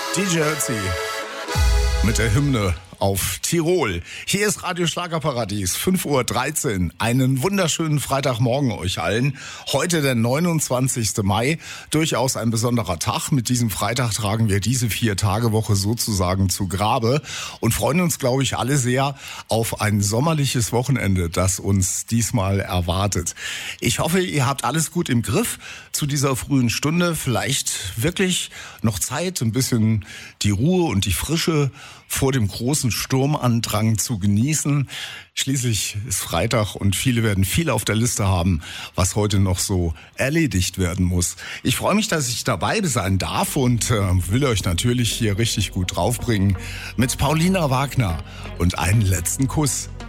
DJ Ötzi mit der Hymne auf Tirol. Hier ist Radio Schlagerparadies, 5:13 Uhr. Einen wunderschönen Freitagmorgen euch allen. Heute der 29. Mai, durchaus ein besonderer Tag. Mit diesem Freitag tragen wir diese 4-Tage-Woche sozusagen zu Grabe und freuen uns, glaube ich, alle sehr auf ein sommerliches Wochenende, das uns diesmal erwartet. Ich hoffe, ihr habt alles gut im Griff zu dieser frühen Stunde. Vielleicht wirklich noch Zeit, ein bisschen die Ruhe und die Frische vor dem großen Sturmandrang zu genießen. Schließlich ist Freitag und viele werden viel auf der Liste haben, was heute noch so erledigt werden muss. Ich freue mich, dass ich dabei sein darf und will euch natürlich hier richtig gut draufbringen mit Paulina Wagner und einen letzten Kuss.